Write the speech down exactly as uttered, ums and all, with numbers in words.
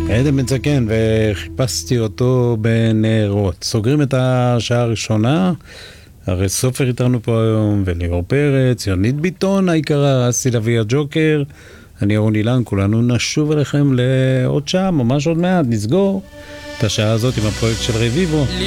עדן בן זקן, וחיפשתי אותו בנרות. סוגרים את השעה הראשונה, הרי סופר איתנו פה היום, וליאור פרץ, יונית ביטון היקרה, רסי לוי הג'וקר, אני אורון אילן, כולנו נשוב אליכם לעוד שעה, ממש עוד מעט, נסגור את השעה הזאת עם הפרויקט של רביבו.